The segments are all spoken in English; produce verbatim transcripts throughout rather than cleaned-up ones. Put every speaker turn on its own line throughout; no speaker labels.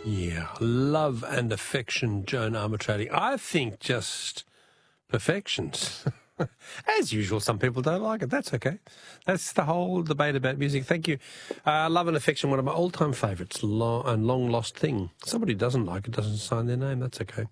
Yeah, love and affection, Joan Armatrading. I think just perfections. As usual, some people don't like it. That's okay. That's the whole debate about music. Thank you. Uh, love and affection, one of my all-time favourites, long, and long-lost thing. Somebody who doesn't like it doesn't sign their name. That's okay.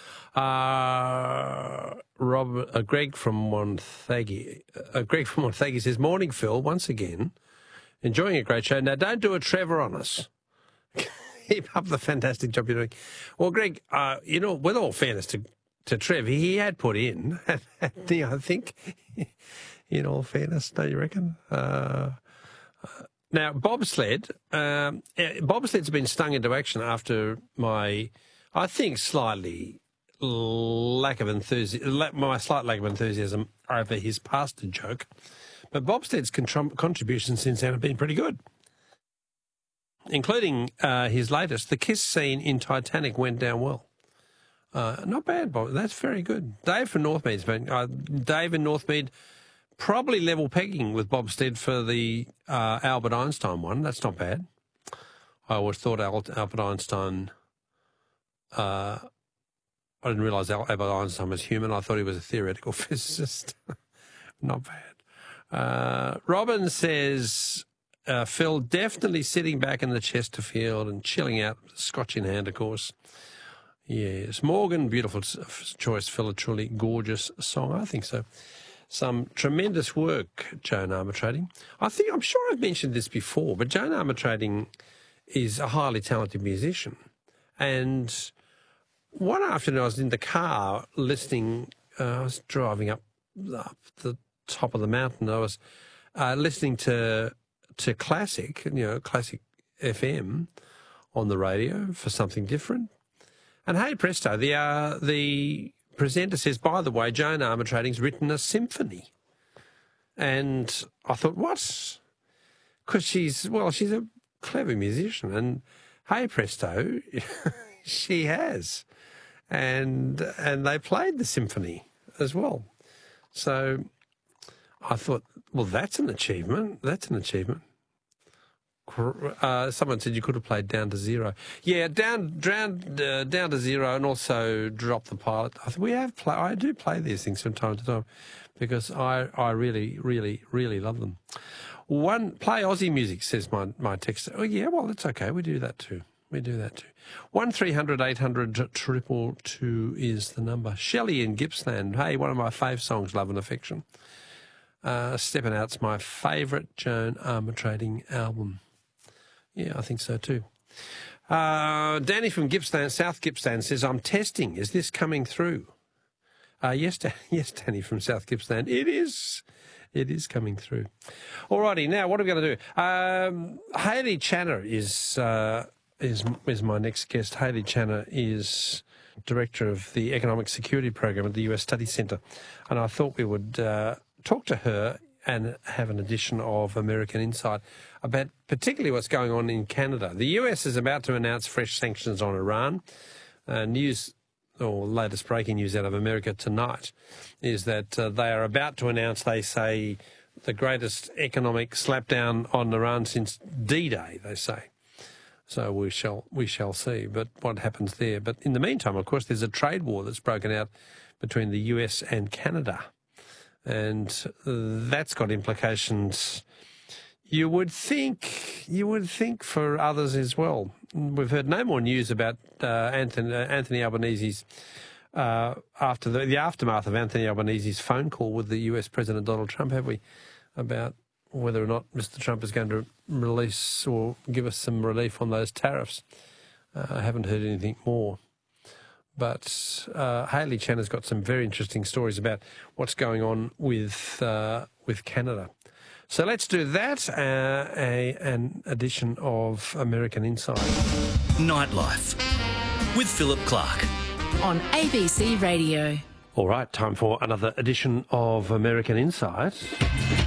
Uh, Rob, uh, Greg from Montague, uh, Greg from Montague says, "Morning, Phil. Once again, enjoying a great show. Now, don't do a Trevor on us. Keep up the fantastic job you're doing." Well, Greg, uh, you know, with all fairness to to Trev, he had put in, I think, in all fairness, don't you reckon? Uh, now, bobsled, um, bobsled's been stung into action after my, I think, slightly lack of enthusiasm, my slight lack of enthusiasm over his pastor joke. But bobsled's contr- contributions since then have been pretty good, including uh, his latest. The kiss scene in Titanic went down well. Uh, not bad, Bob. That's very good. Dave from Northmead's been, uh, Dave in Northmead, probably level pegging with Bobstead for the uh, Albert Einstein one. That's not bad. I always thought Albert Einstein, uh, I didn't realise Albert Einstein was human. I thought he was a theoretical physicist. Not bad. Uh, Robin says, uh, Phil, definitely sitting back in the Chesterfield and chilling out, scotch in hand, of course. Yes. Morgan, beautiful choice, Phil, a truly gorgeous song. I think so. Some tremendous work, Joan Armatrading. I think, I'm sure I've mentioned this before, but Joan Armatrading is a highly talented musician. And one afternoon I was in the car listening, uh, I was driving up, up the top of the mountain. I was uh, listening to to classic, you know, classic F M on the radio for something different. And hey presto, the uh, the presenter says, by the way, Joan Armatrading's written a symphony. And I thought, what? Because she's, well, she's a clever musician. And hey presto, she has. And and they played the symphony as well. So I thought, well, that's an achievement. That's an achievement. Uh, someone said you could have played Down to Zero. Yeah, down, down, uh, down to Zero, and also Drop the Pilot. I think we have play. I do play these things from time to time because I, I really, really, really love them. One play Aussie music, says my my text. Oh yeah, well that's okay. We do that too. We do that too. One three hundred eight hundred triple two is the number. Shelley in Gippsland. Hey, one of my fave songs, Love and Affection. Uh, Stepping Out's my favourite Joan Armatrading album. Yeah, I think so too. Uh, Danny from Gippsland, South Gippsland says, I'm testing. Is this coming through? Uh, yes, Dan- yes, Danny from South Gippsland. It is. It is coming through. All righty, now what are we going to do? Um, Hayley Channer is, uh, is, is my next guest. Hayley Channer is Director of the Economic Security Program at the U S Study Centre. And I thought we would uh, talk to her and have an edition of American Insight about particularly what's going on in Canada. The U S is about to announce fresh sanctions on Iran. Uh, news, or latest breaking news out of America tonight, is that uh, they are about to announce, they say, the greatest economic slapdown on Iran since D-Day, they say. So we shall we shall see but what happens there. But in the meantime, of course, there's a trade war that's broken out between the U S and Canada. And that's got implications, you would think, you would think for others as well. We've heard no more news about uh, Anthony, uh, Anthony Albanese's, uh, after the, the aftermath of Anthony Albanese's phone call with the U S President Donald Trump, have we, about whether or not Mister Trump is going to release or give us some relief on those tariffs. Uh, I haven't heard anything more. But uh, Hayley Channer's got some very interesting stories about what's going on with uh, with Canada. So let's do that, uh, a, an edition of American Insight.
Nightlife with Philip Clark.
On A B C Radio.
All right, time for another edition of American Insight.